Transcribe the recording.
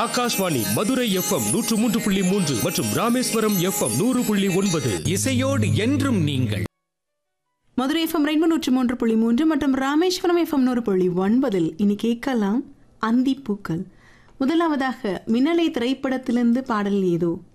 Akashvani Madurai FM 103.3 மற்றும் Rameswaram FM 100.9. இசையோடு என்றும் நீங்கள். மதுரை எஃப்எம் 103.3 மற்றும் ராமேஸ்வரம் எஃப்எம் 100.9. இனி கேட்கலாம் அந்திப்பூக்கள். முதலாவதாக மின்னலை திரைப்படத்திலிருந்து பாடல் ஏதோ.